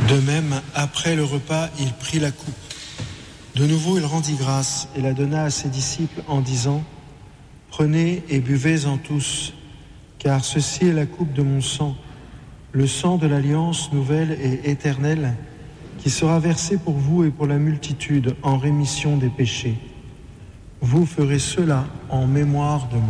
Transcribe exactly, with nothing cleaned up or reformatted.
De même, après le repas, il prit la coupe. De nouveau, il rendit grâce et la donna à ses disciples en disant : « Prenez et buvez-en tous, car ceci est la coupe de mon sang, le sang de l'alliance nouvelle et éternelle, qui sera versé pour vous et pour la multitude en rémission des péchés. Vous ferez cela en mémoire de moi. »